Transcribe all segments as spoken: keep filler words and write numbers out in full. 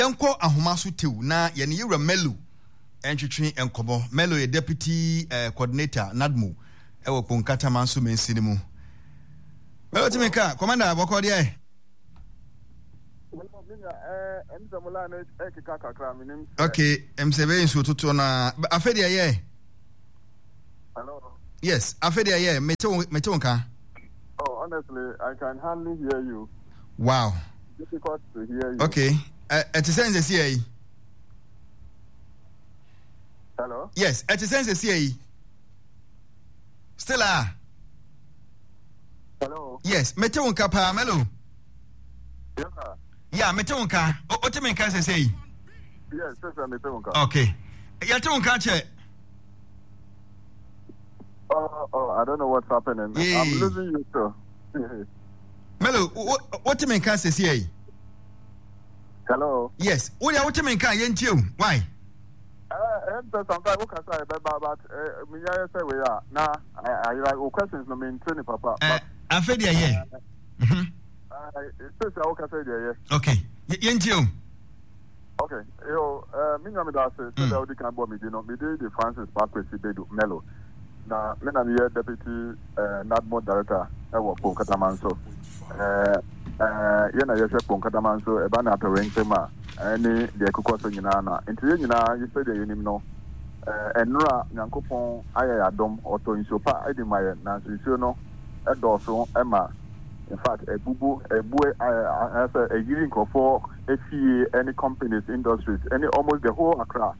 enko ahoma so tew na ye ne yewra Melo entwetwe enkobo. Melo ye deputy uh, coordinator Nadmo ewo Ponkata manso mensini mu. Melo timeka commander abokọ de Okay, I'm saying so to na afedia ye. Hello. Yes, afedia ye. Meto metonka. Oh, honestly, I can hardly hear you. Wow. Difficult to hear you. Okay. Uh, at the sense C A. Hello. Yes, at the sense C A. Still ah. Hello. Yes, metonka pa Melo. Yes, sir. Yeah, metonka. O otemenka se say. Yes, yes, sir, metonka. Okay. Ya tonka che. Oh, oh, I don't know what's happening. Yeah. I'm losing you too. Melo, what otemenka se say? Hello. Yes. What ya otemenka yentiu? Why? Uh, and sometimes we can say but but me ya say we are. Now, I I like questions no mean twenty papa. But afedia ye. Mhm. It's a okay say there. Okay. Yentiu. Okay. Yo, uh, me nyame da say say the can bo me di no me di the Francis Parkway Bedu Melo. Na me na me deputy uh, Nadmo director e wo Ponkata manso. Eh eh ye na ye hwe Ponkata manso e ba na atore ma ani de ekokoso nyina na. Enti ye nyina ye say the yenim no. Eh enura Nyankopon aye adom oto nsopa edi maye na nsuo no e do so e ma. In fact, a bubu, a boy, as a year for F E A, any companies, industries, any almost the whole Accra.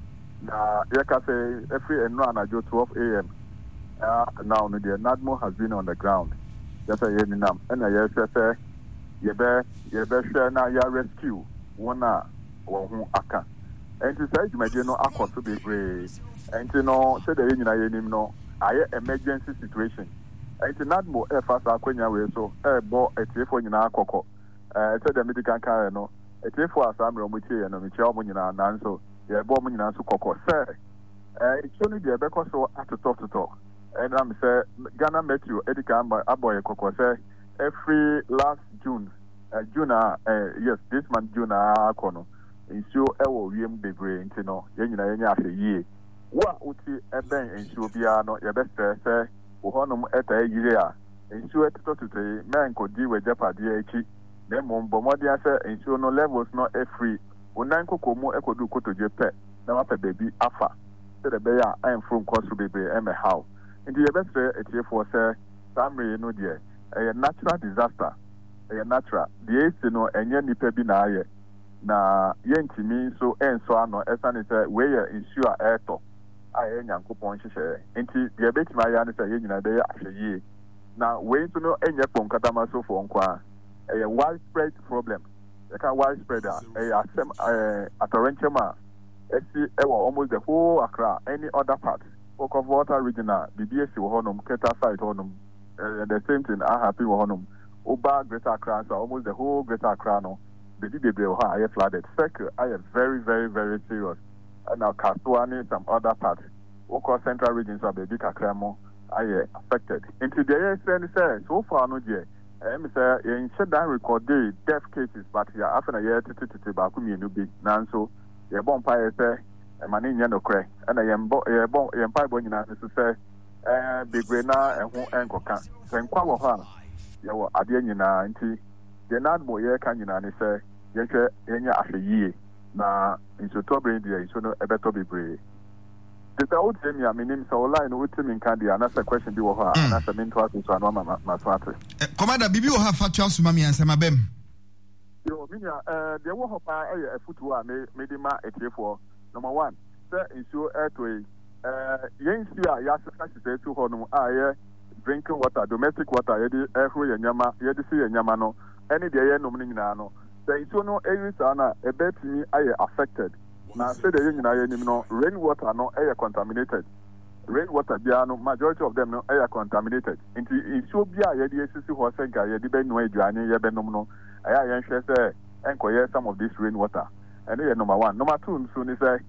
Now, like I say, every and run at twelve a.m. Uh, now, the Nadmo has been on the ground. That's a year now. And I say, you better, you better share now your rescue. One or who aka. And to say, you may know, aqua to be brave. And to know, say the Union, no, I emergency situation. Enti Nadmo e fasa akwanya we so e bo etiefo nyina akoko eh se the medical care no etiefo asamre omo chie no me chia omo nyina nanso ye bo omo nyina so kokko se eh choni de be ko so atoto toto and am say Ghana Metro edika aboy kokko se every last June uh, June uh, yes this month June akono insio e wo wiem bebre enti no ye nyina ye nya afe yie wa uti eben insio bia no ye be se Uhonum eta yire a ensuo etito tutu men ko di we japade achi na mom bomodi ase ensuo no levels no e free unan kokomu ekodu kotoje pe na ma pe baby afa se de be ya am from kosu bebe em how ndi ye bese etiefo se samre no de e natural disaster e natural the ese no enye nipa bi na aye na yentimi so enso ano esane se we ye ensuo a eto aye Nyankopon hyehyɛ enti de betima ya ne sɛ ye nyina bɛyɛ ahwɛyie na we nso no enye Ponkata manso fo nkwa a widespread problem e ka widespread a e asem eh atorenchem a esi e wɔ almost the whole Accra any other part of water regional B B S wɔ hɔnom Keta site hɔnom the same thing a happy wɔ hɔnom Oba Greater Accra so almost the whole Greater Accra no the D B wɔ ha aye flooded second aye very very very serious. And now Kaswani, some other parts, local central regions of the Bikakramo are affected. Into the year say so far no year. I'm say in Shedan recorded death cases, but yeah, after a year to to to Bakumi no big Nanso, your bonfire say a man in Yano Cray, and I am bo a bon empire bonina to say eh big rena and who anchor can. Then Kwawa ha yawa adienina anti the Nadmo ye can you say yenche yenya after ye. Na inso tobre dia inso no ebeto bebre the old tell me I mean so line with me can dey answer question bi wo ho a answer me to ask so no ma ma so atre commander bibi wo ha factual suma mi answer ma bem yo me nya eh de wo ho pa e afutu a me me di ma etiefo number one say inso eto eh yen si a ya saka se tu ho no a ye drinking water domestic water ye di ehro ye nyama ye di si ye nyama no any de ye nom ni nyina no the internal areas are a bit me are affected. Now, say the union, you know, rainwater no air contaminated. Rainwater, no majority of them no air contaminated. Into it should be a D S C who was saying, I didn't know Johnny Yabenomno. I am sure say, enquire some of this rainwater. And then number one. Number two, soon is a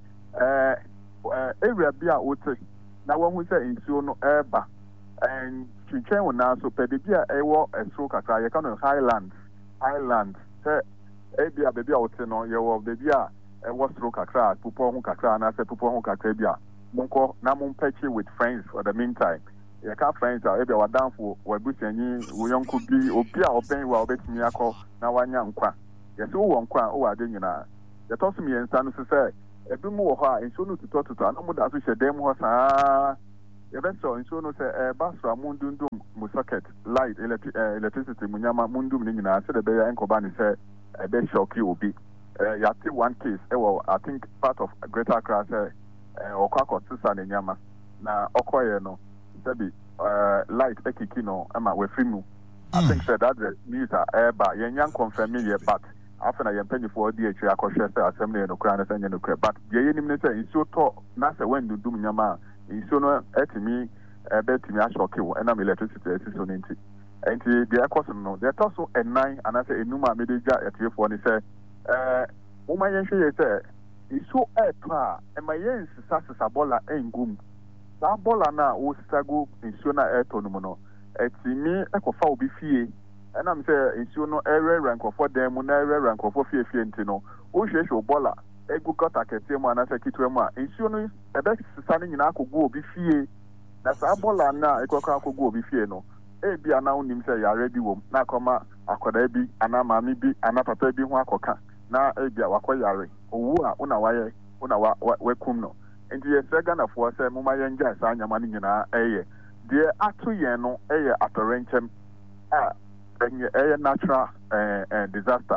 area be a water. Now, when we say in Suno Eba and Chichen now, so Pedibia, a war, a stroke, I can highlands, highlands, ebi a baby a wote no ye wo baby a e wo stroke kakra pupo ho kakra na se pupo ho kakra bi a monko na mon pechi with friends for the meantime ye ka friends a ebi a wadanfo wabusanyi wo yonko bi obi a oben wa obetimi akọ na wanya nkwa ye se wo nkwa o wa de nyina ye to so mi ensa no se se ebi mu wo ho a enso no tuto tuto na mu da so hyedem ho saa ye be so enso no se e basra mundundum mu socket light electricity mu nyama mundum ni nyina se de be ya enkoba ni se e be shock you obi uh, you have one case eh, well, I think part of Greater Accra say uh, okwa sisa ne nyama na okoye no sebi uh, light ekiki no ama we fimu I think said that the news are ba yenyan confirm ye but after na yempenyi for D H akoshe say assembly no kra na senya no kra but ye yenim ne say iso to na say when dudum nyama iso no etimi e betimi ashoke wo na electricity esiso no nti enti the ekoso no the toso e nine and I say enuma medeja etifo ni say eh uma yenhwe ye say iso epa e ma yen sisa sisa bola engum sa bola na o sisago iso na eto no no etimi ekofa obi fie ena me say iso no ere rankofo dem mu na ere rankofo fie fie nti no o hwehwe bola egu kota kete mu ana say kitwe mu a iso no ebe sisa ni nyina akogu obi fie na sa bola na ekokwa akogu obi fie no ebi ana unim say ya ready wom na koma akoda bi ana mami bi ana papa bi ho akoka na ebi awakoyare owu a una waye una wa wekum no enti ye sega na fo say muma ye nja sa anyama ni nyina eye de atu ye no eye atorenchem a enye eye natural eh, eh disaster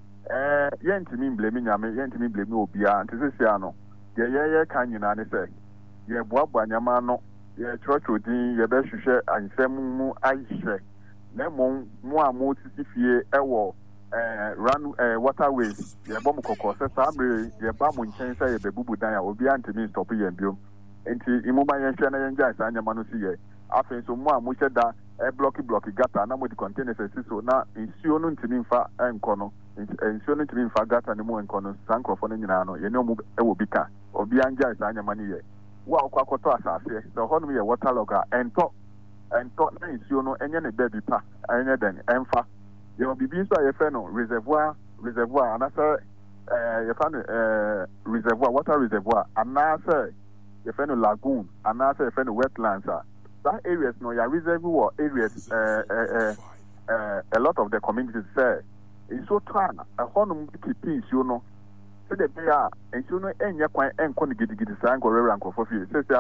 eh ye ntimi blame nyame ye ntimi blame obia enti sesia no de ye ye kan nyina ne say ye boabo anyama no ye church din ye be hwehwe ansem mu ahwe na mo mo a mo tisi fie ewo eh run eh waterways ye bom kokko se sabre ye ba mo nchen se ye bebubu dan a obi antimi stop ye biom enti imuma ye hwe na ye nja sa nyama no si ye afen so mo a mo cheda e block block gata na mo di containers so na nsuo no ntimi mfa enko no nsuo no ntimi mfa gata ne mo enko no sankrofo no nyina no ye ne mo ewo bika obi anja sa nyama ni ye wa okwa koto asase the honum ye waterlogger ento ento na nsuo no enye ne baby pa enye den emfa ye obibi so ye fe no reservoir reservoir anasa eh ye fa no eh reservoir water reservoir anasa ye fe no lagoon anasa ye fe no wetlands ah that areas no ya reservoir areas eh eh eh a lot of the communities say nsuo to ana honum keep nsuo no so the bear and so no enye kwan enko ne gidigidi sa nko rera nko fofie se se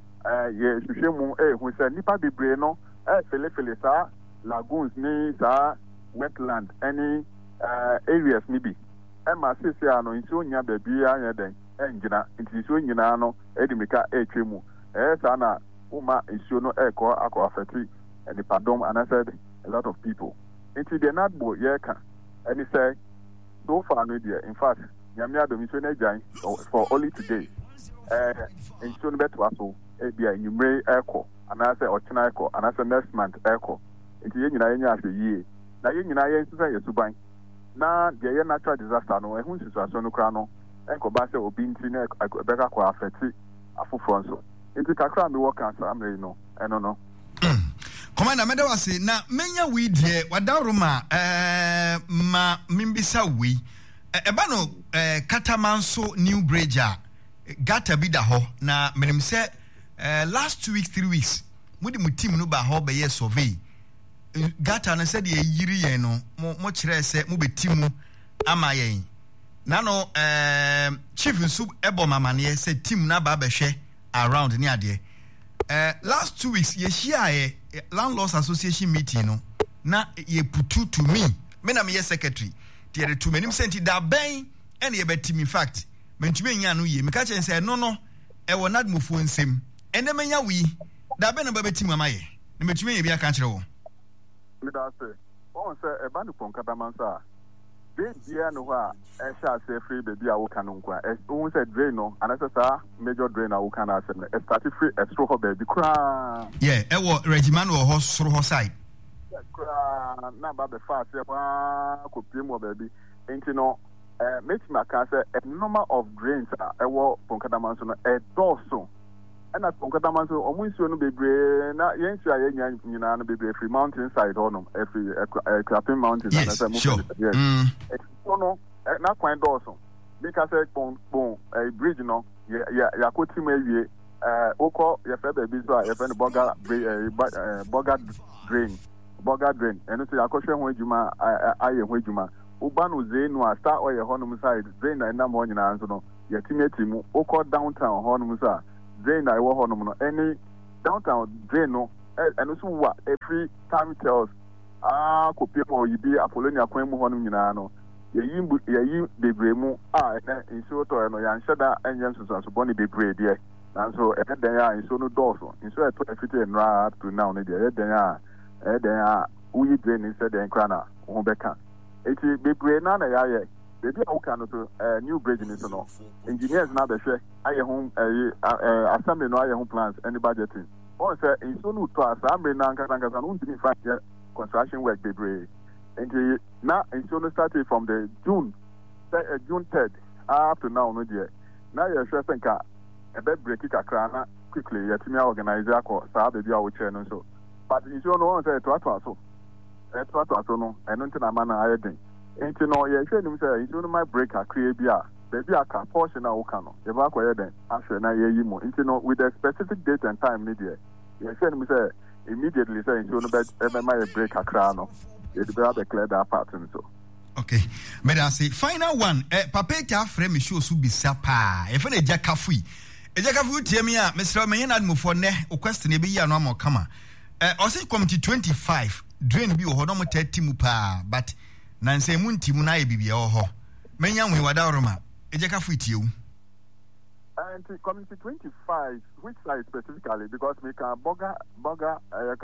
eh ye hwehwemu eh hu se nipa bebre no eh fele fele sa lagoons ni sa wetland any uh, areas ni bi e ma se se ano nso nya ba bi anya den engina nti nso nyina no edimika etwemu eh sa na uma nso no e ko akọ afeti and pardon and I said a lot of people nti the nadbo ye ka and say so far no there in fact Yamia Domisone Jai for only today. Uh, in soon better so, a be a numere echo, and I say Ochina echo, and I say next month echo. Into Yen after year. Now Yen I say a subai. Now the natural disaster no, and who's a son crano, Echo Bassa or Bintin, I could better qua feti, a full fronso. It's a cram the work answer, I'm really no, I don't know. Commander Medawasi, now menya we dear, Wadaruma, eh, ma mimbisa we. Eba no eh, Katamanso New Bridge gata bi da ho na menim se eh, last two weeks three weeks mudi mu team no ba ho be ye survey gata no said ye yiri yen no mo mo kire se mo betimu ama yen na no eh, chief nsu ebo mamane se team na ba be hwe around ni ade eh, last two weeks ye hia ye landlords association meeting no na ye putu to me me na me secretary tiere to menim senti da ben ene ye betim in fact mentumi nya no ye meka chen say no no e wo nadmofo nsem ene menya wi da ben no ba betim amaye ne metumi ye bia ka kire wo me da say won say e ba no pon kadamansa de bia no ha e sha say free baby a wo kan nkwa e won say drain no anasa sa major drain a wo kan asem e start free e stro ho baby kra yeah e wo regiman wo ho soro ho side na ba be fast ya ba ko pimo baby enti no eh make my can say a number of drains e wo ponkadaman so no e doso and at Ponkataman, so almost soon be brave. Not yes, I am be brave free mountain side on every clapping mountains. Yes, sure. Yes. Mm. No, not quite awesome. Because a boom, boom, a bridge, no, yeah, yeah, yeah, could see maybe, uh, Oko, your feather bizarre, your friend Bogart, Bogart drain, Bogart drain, and it's a question where you ma, I am where you ma. Ubanu Zeno, start or your honum side, drain and no morning answer, no, your teammate, Oko downtown, honumusa, drain, I will honum, any downtown, drain, no, and also what, every time tells, ah, could people you be Apollonia Quemo honum, you know. Yeyi yeyi bebre mu a nso to no ya nhyeda enye nsusu boni bebre de nanso e den ya nso no doso nso e to efiti enra up to now ne de e den ya e den ya uyi drain nse den kra na ho beka eti bebre na na ya ye bebi a uka no to new bridge ni so no engineers na be hwe aye ho assembly no aye ho plans any budgeting on say nso no to assembly na nkasa nkasa no ntimi fa construction work bebre. And now, and so started from the June, uh, June third, up to now, no dear. Now you're sure think a bed break it a crana quickly, yet me organize a course, I have the deal with channel so. But you don't know, say, to us so. That's what I don't know, and until I'm an iron. And you know, you're saying, you don't my break a create beer. Baby, a car portion of Okano, the Vaco then, after an year, you know, with a specific date and time, media. You're saying, me say, immediately saying, you know, that my break a crano. It will be clear that pattern so. Okay, but I say final one. Eh, Papeta frame show su bisa pa. If any Jackafui, a Jackafu tell me, Mister Maynard Mufone, or question be ya no more come. Eh, or say committee twenty five. Drain be or honomo timupa, but Nancy Munti Munai be oh. Menyan we wadaroma. A Jackafu to you. And community twenty-five, which side specifically? Because we can boga boga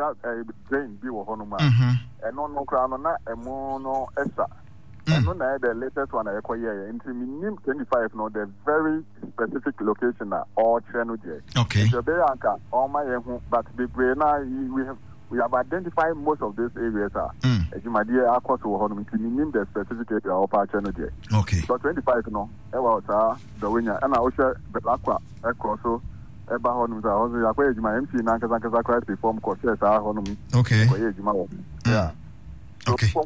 a drain be or honoma, and no no crown on a mono essa. And no, the latest one I acquire into minimum twenty-five. No, the very specific location or channel. Okay. The Beanca, all my but the brain we have. We have identified most of these areas. Mm. As you might hear, our course will name the specific area of our channel. Okay. So twenty-five, no, about the winner, and I also the aqua across so about Honum. I was like, my M C Nankas Christ before courses are Honum. Okay. Yeah. Okay. So,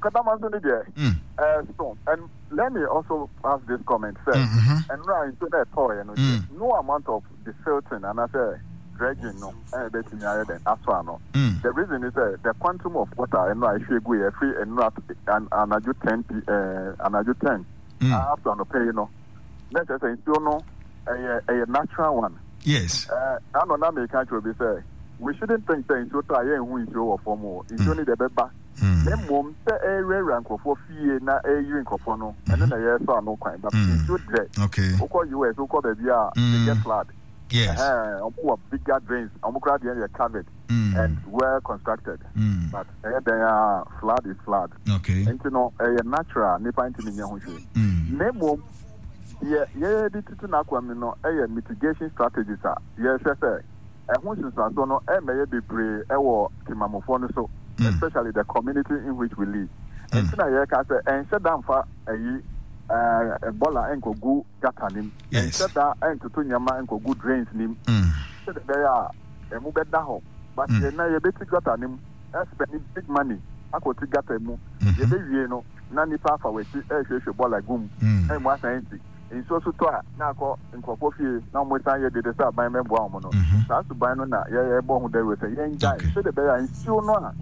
mm. uh, so, and let me also ask this comment first. Mm-hmm. And right into that toy, and mm. no amount of the filtering, and I say, dredging, no, and that's in the as well, no. The reason is uh, the quantum of water, and I should go free and not and and I do ten, uh, and I do ten. I have to underpay, you know. Let's just say, you know, a, a natural one. Yes. Uh, I know that may catch will be say, we shouldn't think that into try and who is your for more. It's only the better. Then, mom, say a rare rank of four feet, not a year in Copono, and then a year saw no kind, but it's good. Okay. Who call you as who call the beer, they get flood. Yes. Uh, bigger drains, almost covered mm. and well constructed. Mm. But uh, they are flood is flood. Okay. And you know, a uh, natural, Nipa into the Nemo, yeah, yeah, the Tutunaquamino, a mitigation strategies are. Yes, yes, sir. And once you start, no, a may be pre, a war, Timamophone, so especially the community in which we live. And so I can say, and shut down for a Uh, Ebola and go good gatanim. Yes. Said that and to Tunyama and go good drains nim. Said they are a move at that home. But they know a bit gatanim, spending big money. I could take gatamu. The baby, you know, Nanny Papa with a bola goom. And what's empty. In so to now in Coffee, now more time you did the start by member woman. That's to buy no, yeah, born there with a young guy. Said the bear and still not.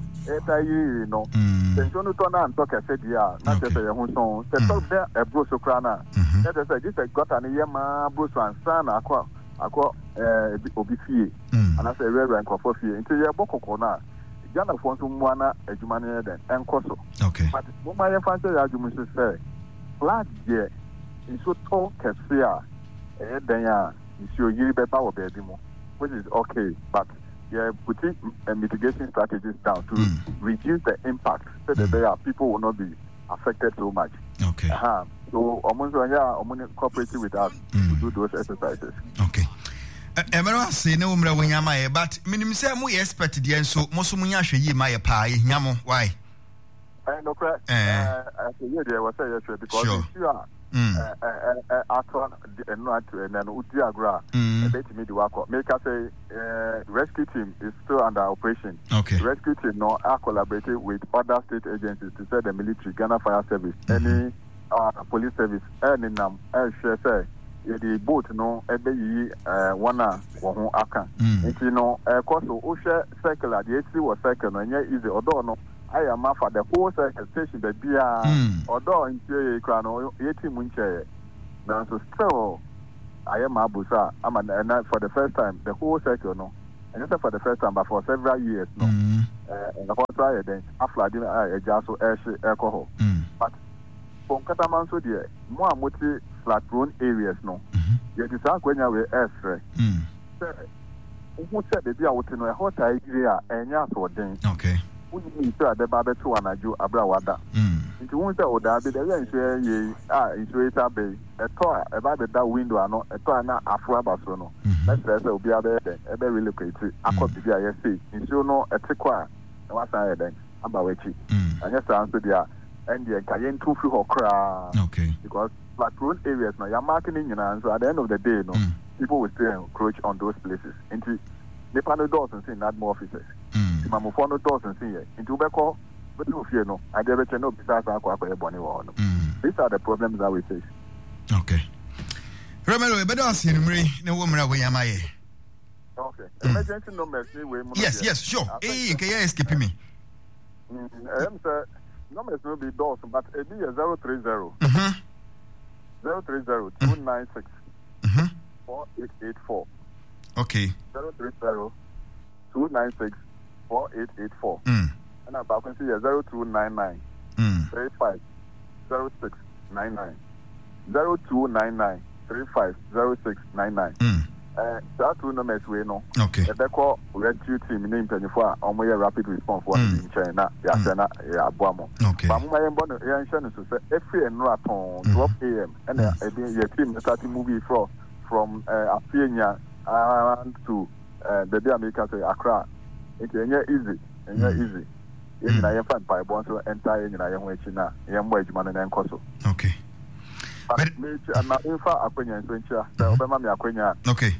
You know, the Jono Tona and talk, I said, yeah, not just a young song. The top there, a bruise of crana. That is, I just got an Yama, Bruce and Son, Aqua, Aqua, Obifi, and I say, Reverend Coffee, into your Boko Corner. Jana Fontumwana, a Jumania, and Coso. Okay. But what my fancy argument is say, last year, in so tall Cassia, and then is your year power baby, which is okay, but. Yeah, putting uh, mitigation strategies down to mm. reduce the impact so that mm. there are people will not be affected so much. Okay. Uh-huh. So, almost yeah, I'm cooperating with us mm. to do those exercises. Okay. Emero say no umra wonyama but minim say mo expect the so mo so munya hwe yi ma ye pa ye nyamo why? I no correct. Uh, I say yeah there was say yes because sure. you are eh eh atwa eno atu na no udi agro a bet me di wako make us say uh, rescue team is still under operation. Okay. Rescue team no are collaborating with other state agencies to say the military, Ghana Fire Service, mm-hmm. any uh, police service, any nam, any share say the boat no ebe yi uh, wana wo aka. Nti no uh, koso o share circle at the H C was circle no nya easy odo no I am for the whole circle station the bia odo ntie kra no yeti mu nche na so still I am abusa I'm an, for the first time the whole circle no and not for the first time but for several years no mm. uh, and the whole try then after I did I just so air alcohol mm. but from Kataman so there more multi flat prone areas no mm-hmm. you decide when you are air free who said the deal with no a hot idea and ya so then okay we need to the babe to anaju abrawada nti won say oda be the yan share ye ah insulator be e to e ba be that window ano e to na afro abaso no let's say obi abe den e be relocate akọ bi aye say nsu no e te kwa e wa say den aba wechi anya say anso dia and the kayen two free hokra okay because flat prone areas no ya marketing nyina so at the end of the day no mm. people will still encroach on those places nti the panel doors and say not more officers mm. mamu fono doors and say into beko but no fear no I never can no besides akwa akwa ebony wo no these are the problems that we face. Okay Romelo e bedo asin mri na wo mra we yamaye. Okay mm. emergency numbers ni we mo yes yes sure eh nke ya escape me mm em say numbers no be doors but e be zero three zero mhm zero three zero two nine six mhm four eight eight four. Okay. Zero three zero two nine six four eight eight four. Mm. And I'm back to see zero two nine nine mm. three five zero six nine nine zero two nine nine three five zero six nine nine. Mm. Uh, that two numbers we know. Okay. They call rescue team name twenty four. On my rapid response for in China. Yeah, China. Yeah, Abuamo. Okay. But my born yeah, China so say every and at twelve a m and uh, your team starting movie from from uh, Afienya and to uh, the day America say Accra. It's easy, and easy. You know, you find by one so entire in a young way China, young wage man and Koso. Okay. But me, I'm not in far Aquina and Swincher, the Obama Aquina. Okay.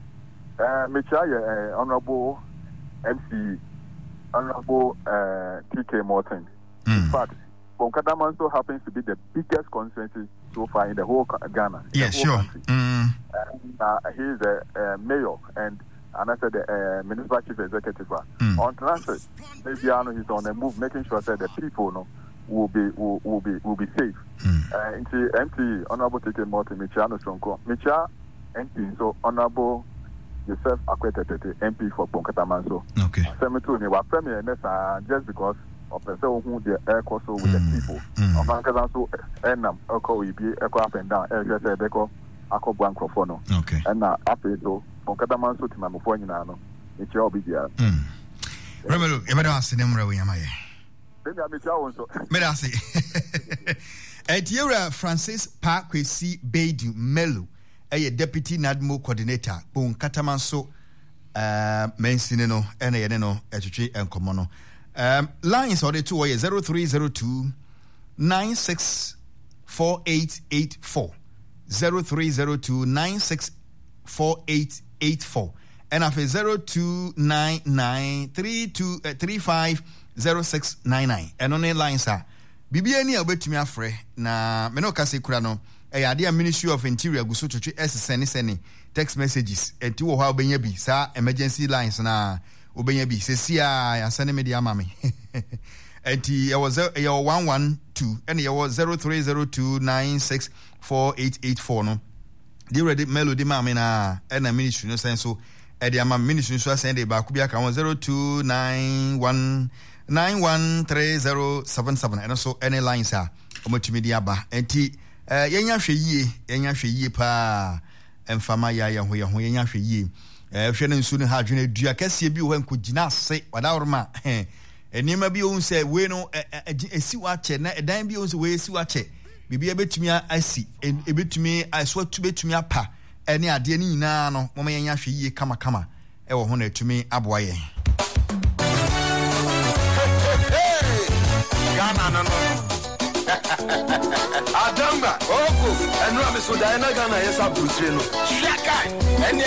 Uh, Michaya, uh, Honorable M C, Honorable uh, T K Morton. Mm. In fact, Bonkadaman so happens to be the biggest constituency so far in the whole Ghana. Yeah, sure. Mm. Uh, he is a uh, mayor and and I said the uh, municipal chief executive. Mm. On transit, maybe I know he's on the move, making sure that the people know will be will, will be will be safe. Mm. Uh, into M P Honorable T K Morton, Michiano Stronko, Micha M P so Honorable Joseph Akwetete M P for Bonkatamanso. Okay. Seventy-two, we were premier just because of the so who the air course with mm. the people. Mm. Of Ankasanso, Enam, Oko, we be echo up and down, air just a deco, Ako Bancofono. Okay. And now, after so, Bonkatamanso to Mamufonino, it's your B D R. Remember, you better ask them where we am. Maybe I'm a child also. Medasi. Etiera Francis Parkwesi Bedu Melu, a deputy NADMO coordinator, Bon Katamanso, uh, Mensinino, and a Yeno, Etchi and Comono. Um, lines are the two way zero three zero two nine six four eight eight four zero three zero two nine six four eight eight four and after zero two nine nine three two three five zero six nine nine and on the lines are Bibiani obetumi afre na me no kase kura no e yade a Ministry of Interior guso twetwe s send send text messages enti wo ha obenya bi sa emergency lines na obenya bi sesia ya send me dia mame enti ya was ya one one two and ya was zero three zero two nine six four eight eight four no the ready melody mame na e na ministry no send so e dia mame ministry so send e ba ku bia ka zero two nine one nine one three zero seven seven and also any lines are omotumi dia ba enti eh yenya hwe yie yenya hwe yie pa emfama ya ya ho ya ho yenya hwe yie eh hwe ne nsu ne ha dwene dua kase bi wo enko gina ase wadawroma eh enima bi o nse we no esi wa che na edan bi o nse we esi wa che bibia betumi asi ebetumi aso tu betumi apa ene ade ni nyina no moma yenya hwe yie kama kama e wo ho na etumi aboa ye Ghana no no Adamba, Oko, and Rami Suda, and I got a yes, I'm Bruce. Shakai, and